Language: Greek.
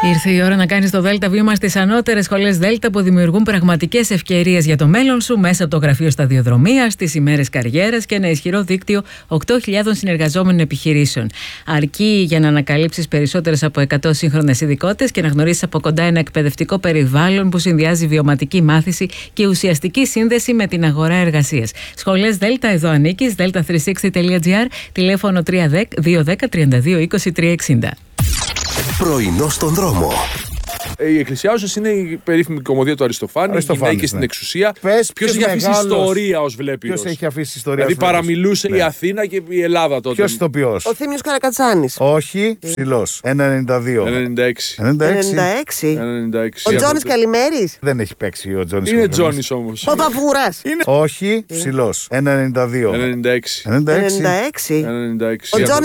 Ήρθε η ώρα να κάνεις το Δέλτα βήμα στις ανώτερες σχολές Δέλτα που δημιουργούν πραγματικές ευκαιρίες για το μέλλον σου μέσα από το Γραφείο Σταδιοδρομίας, τις ημέρες καριέρας και ένα ισχυρό δίκτυο 8.000 συνεργαζόμενων επιχειρήσεων. Αρκεί για να ανακαλύψεις περισσότερες από 100 σύγχρονες ειδικότητες και να γνωρίσεις από κοντά ένα εκπαιδευτικό περιβάλλον που συνδυάζει βιωματική μάθηση και ουσιαστική σύνδεση με την αγορά εργασίας. Σχολές Δέλτα, εδώ ανήκεις, delta360.gr, τηλέφωνο 210 32 20 360. Πρωινό στον δρόμο. Η Εκκλησιάζωσης είναι η περίφημη κομμωδία του Αριστοφάνη. Γυναίκες στην εξουσία. Ποιος έχει αφήσει ιστορία ως βλέπει. Ποιος έχει αφήσει ιστορία. Δηλαδή παραμιλούσε η Αθήνα και η Ελλάδα τότε. Ποιος ηθοποιός. Ο Θήμιος Καρακατσάνης. Όχι, ψηλός. 1,92. 96. 96. Ο Τζόνης Καλημέρης. Δεν έχει παίξει ο Τζόνης. Είναι Τζόνης όμως. Ο Βαβούρας. Όχι, ψηλός. 1,92. 96. 96. 96. Ο Τζόνης